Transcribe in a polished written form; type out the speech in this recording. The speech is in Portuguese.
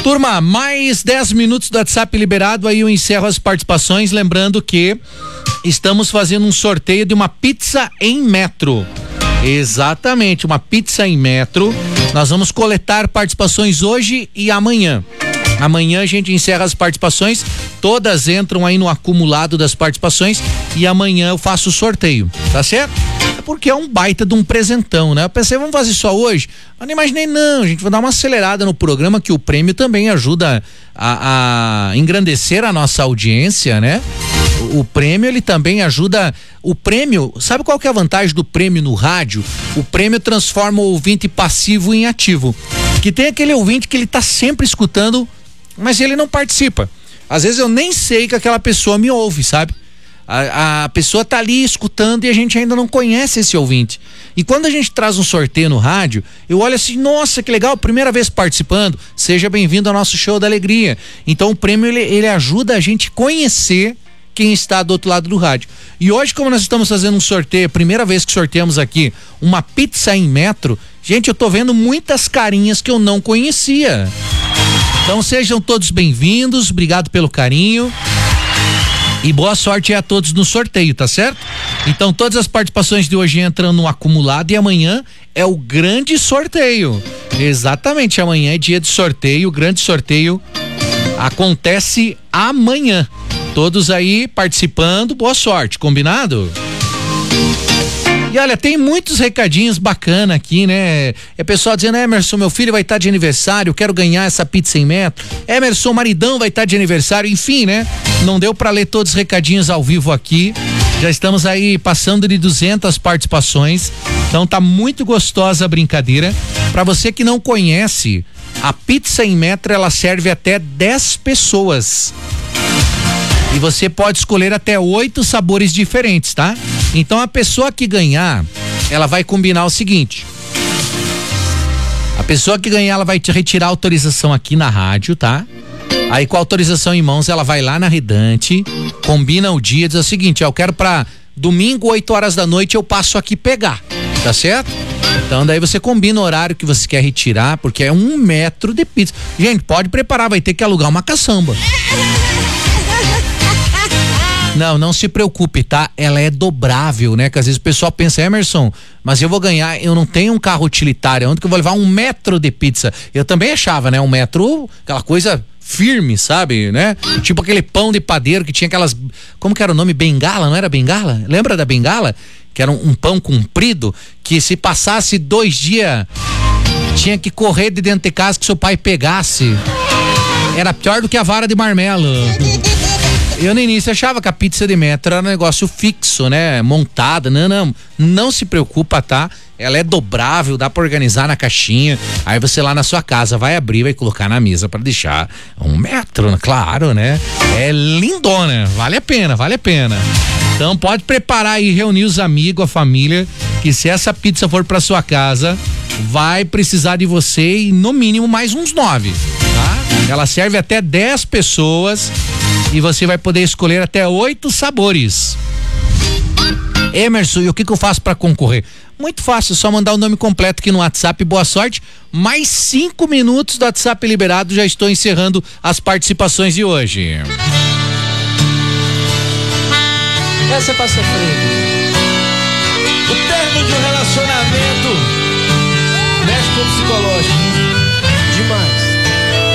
Turma, mais 10 minutos do WhatsApp liberado, aí eu encerro as participações, lembrando que estamos fazendo um sorteio de uma pizza em metro. Exatamente, uma pizza em metro. Nós vamos coletar participações hoje e amanhã. Amanhã a gente encerra as participações, todas entram aí no acumulado das participações e amanhã eu faço o sorteio, tá certo? É porque é um baita de um presentão, né? Eu pensei, vamos fazer só hoje? Mas não imaginei não, a gente vai dar uma acelerada no programa que o prêmio também ajuda a engrandecer a nossa audiência, né? O prêmio, ele também ajuda. O prêmio, sabe qual que é a vantagem do prêmio no rádio? O prêmio transforma o ouvinte passivo em ativo. Que tem aquele ouvinte que ele tá sempre escutando, mas ele não participa. Às vezes eu nem sei que aquela pessoa me ouve, sabe? A pessoa tá ali escutando e a gente ainda não conhece esse ouvinte. E quando a gente traz um sorteio no rádio, eu olho assim, nossa, que legal, primeira vez participando, seja bem-vindo ao nosso Show da Alegria. Então o prêmio, ele ajuda a gente conhecer quem está do outro lado do rádio. E hoje, como nós estamos fazendo um sorteio, primeira vez que sorteamos aqui uma pizza em metro, gente, eu tô vendo muitas carinhas que eu não conhecia. Então sejam todos bem-vindos, obrigado pelo carinho. E boa sorte a todos no sorteio, tá certo? Então todas as participações de hoje entram no acumulado e amanhã é o grande sorteio. Exatamente, amanhã é dia de sorteio, o grande sorteio acontece amanhã. Todos aí participando, boa sorte, combinado? E olha, tem muitos recadinhos bacana aqui, né? É pessoal dizendo, Emerson, meu filho vai estar de aniversário, quero ganhar essa pizza em metro. Emerson, maridão vai estar de aniversário, enfim, né? Não deu pra ler todos os recadinhos ao vivo aqui. Já estamos aí passando de 200 participações. Então tá muito gostosa a brincadeira. Pra você que não conhece, a pizza em metro, ela serve até 10 pessoas. E você pode escolher até 8 sabores diferentes, tá? Então a pessoa que ganhar, ela vai combinar o seguinte. A pessoa que ganhar, ela vai te retirar a autorização aqui na rádio, tá? Aí com a autorização em mãos, ela vai lá na Redante, combina o dia, diz o seguinte, eu quero pra domingo, 8 horas da noite, eu passo aqui pegar, tá certo? Então daí você combina o horário que você quer retirar, porque é 1 metro de pizza. Gente, pode preparar, vai ter que alugar uma caçamba. Não se preocupe, tá? Ela é dobrável, né? Que às vezes o pessoal pensa, Emerson, mas eu vou ganhar, eu não tenho um carro utilitário, onde que eu vou levar 1 metro de pizza? Eu também achava, né? 1 metro, aquela coisa firme, sabe, né? Tipo aquele pão de padeiro que tinha aquelas, como que era o nome? Bengala, não era bengala? Lembra da bengala? Que era um pão comprido, que se passasse 2 dias, tinha que correr de dentro de casa que seu pai pegasse. Era pior do que a vara de marmelo. Eu no início achava que a pizza de metro era um negócio fixo, né? Montada. Não se preocupa, tá? Ela é dobrável, dá pra organizar na caixinha. Aí você lá na sua casa vai abrir, vai colocar na mesa pra deixar 1 metro, claro, né? É lindona, vale a pena. Então pode preparar aí, reunir os amigos, a família, que se essa pizza for pra sua casa, vai precisar de você e no mínimo mais uns 9, tá? Ela serve até 10 pessoas. E você vai poder escolher até 8 sabores. Emerson, e o que eu faço para concorrer? Muito fácil, só mandar o nome completo aqui no WhatsApp, boa sorte. Mais 5 minutos do WhatsApp liberado, já estou encerrando as participações de hoje. Essa é pra sofrer. O término de um relacionamento mexe com o psicológico.